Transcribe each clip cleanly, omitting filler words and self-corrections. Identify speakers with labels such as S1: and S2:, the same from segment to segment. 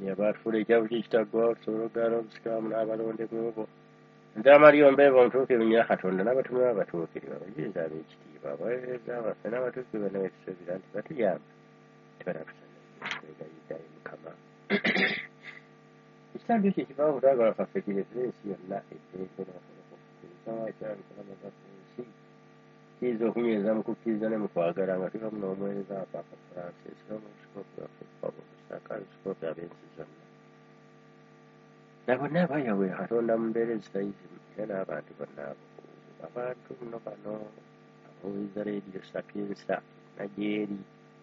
S1: yabafuula ekyabu kikitagwa okusobola okugaana obusikaamu n'abalonde bwebo nzama lyombeebo ntuuke nya Katonda n'abatume babatuukirivu abajuliza ab'ekitiibwa abaweereza abaffe n'abatuukirivu n'abekisuubira nti batuyamba tebanakusanaegayiddayo Mukama ekitambo ekyo ekivaamu kutwagala kwaffe kireetera ensi yonna eddembe n'okulamuza ku nsi kiyinza okunyweza mu kukkiriza ne mu kwagala nga tubamu n'omuweereza wa Papa Francis n'omubisikoopi waffe ab'omusakaabisikopi ab'ensi zonna na bonna abayawula Katonda mu mbeera ezitayizimu era n'abantu bonna abantu nno bano abawuliza leediyo Sapiensa nagyeri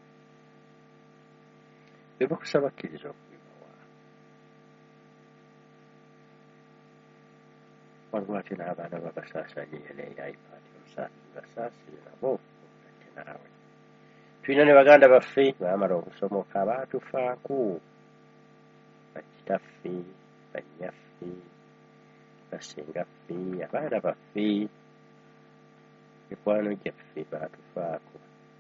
S1: be bakusaba kkiriza okubimawa waliwo ate n'abaana babasaasaanyire n'eyaipati omusaasi basaasire nabo omugatte naawe tulina ne baganda baffe baamala okusomoka baatufaako bakitaffe bannyaffe basengaffe abaana baffe mikwano gyaffe baatufaako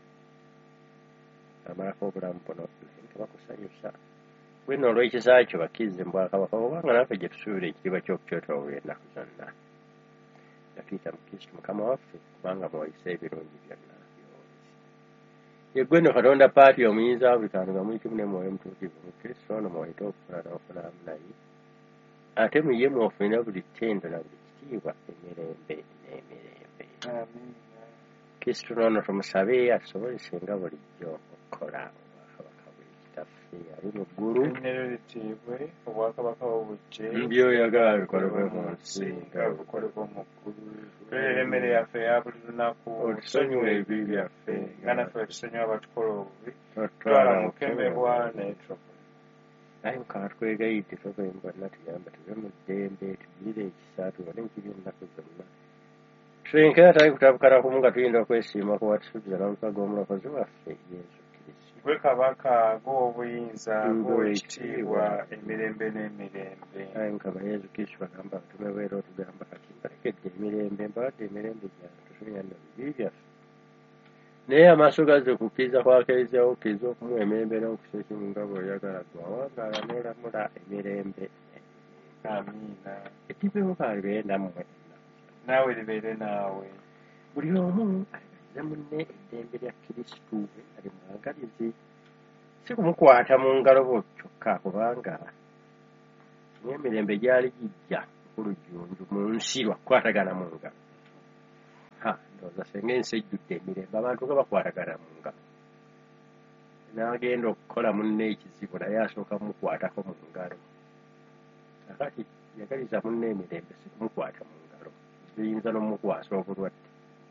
S1: amalako obulamu buno naye nga bakusanyusa bwenno olw'ekisa kyo bakkirize mu bwakabaka obanga naffe gye tusuubira ekitiibwa ky'okukyotoola ennaku zonna nga tuyita mu Kristo Mukama waffe kubanga muwayise ebirungi byonna yeggwe nno Katonda paati omuyinza wa buli kantu nga muyitimu ne mwoyo mutuukirivu mu Kristo ono muwaite okufuna n'ofunamu naye ate mu ye mwofunira buli ttendo na buli kitiibwa emirembe n'emirembe Kristo n'ono tumusabe atusobozese nga bulijjo okukola obwakabaka bw'ekitaffe ali mu ggulu
S2: obwakabaka obujje
S1: mbyoyagala bikolebwe mu nsi
S2: nga bikolebwa mu ggulu tuweerere emmere yaffe eya buli lunaku otusonyiwe ebibi byaffe nga naffe tusonyiwa abatukola obubi totwala mu kukemebwa naye
S1: naye Mukama twegayidde tobemba bonna tuyamba tube mu ddembe tugirire ekisa tubone ekiri ennaku zonna twenkera tali kutabukana kumu nga tuyinza okwesiima ku watisuubiza n'omutwe gw'omulokozi waffe Yesu Kristo
S2: gwe kabaka gw'obuyinza gw'ekitiibwa emirembe n'emirembe
S1: ayi Mukama Yesu Kristo bagamba abatume beera otugamba kati mbalekedde emirembe mbawadde emirembe gyange tusomya nno bibi byaffe naye amaaso gazze kukkiriza kwakerizawo okkiriza okumuwa emirembe n'okusa ekimu nga bw'oyagala gwawangaala n'olamula emirembe
S2: amiina
S1: ekibebuka libeere nammwe
S2: naawe libeere naawe
S1: buli omu alize munne eddembe lya Kristo ali mwagalizi si kumukwata mu ngalo bo kyokka kubanga n'emirembe gyali gijja kulujjunju mu nsi lwakukwatagana mu ngalo ndowooza senga ensi ejjudde emirembe abantu nga bakwatagana mu ngalo n'agenda okukola munne ekizibu naye asooka mukwatako mu ngalo kakati yagaliza munne emirembe si kumukwata mu ngalo biyinza n'omukwasa obulwadde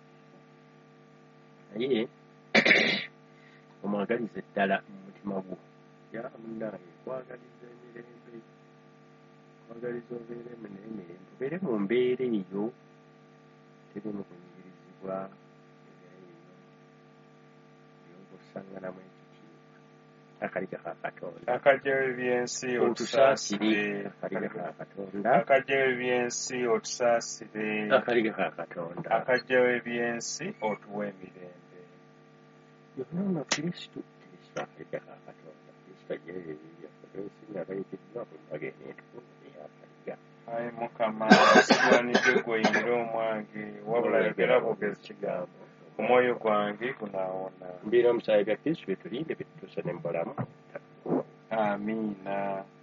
S1: naye omwagaliza eddala mu mutima gwo munange kwagaliza emirembe kwagaliza obeere n'emirembe obeere mu mbeera eyo teri mu kunyigirizibwa ey'obusanganamu ekitiibwa akaliga ka Katonda
S2: akajjawo ebyensi otusaasire
S1: akaliga ka Katonda
S2: akajjawo ebyensi otusaasire
S1: akaliga ka Katonda
S2: akajjawo ebyensi otuwa emirembe
S1: yonna Kristo akaliga ka Katonda Kristo ajjawo ebibi byaffe twesinga bayitiddwa ku mbaga eneentukuvu ey'akaliga
S2: ayi Mukama siwanidde gweyinira omwange wabula yogera bwogezi kigambo omwoyo gwange gunaawona
S1: mbiira omusaayi bya Kristo bitulinde bitutuuse ne mu bulamu
S2: amiina